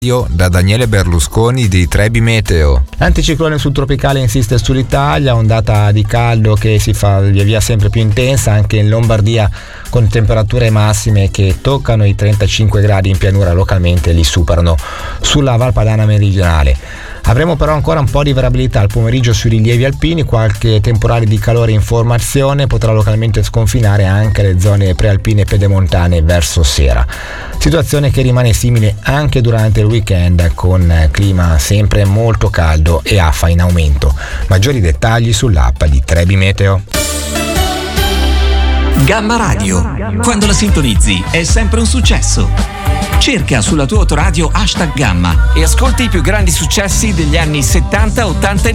Da Daniele Berlusconi di Trebi Meteo. L'anticiclone subtropicale insiste sull'Italia, ondata di caldo che si fa via via sempre più intensa anche in Lombardia, con temperature massime che toccano i 35 gradi in pianura, localmente li superano sulla Val Padana meridionale. Avremo però ancora un po' di variabilità al pomeriggio sui rilievi alpini, qualche temporale di calore in formazione potrà localmente sconfinare anche le zone prealpine e pedemontane verso sera. Situazione che rimane simile anche durante il weekend, con clima sempre molto caldo e afa in aumento. Maggiori dettagli sull'app di Trebi Meteo. Gamma Radio, quando la sintonizzi è sempre un successo. Cerca sulla tua autoradio #Gamma e ascolti i più grandi successi degli anni 70, 80 e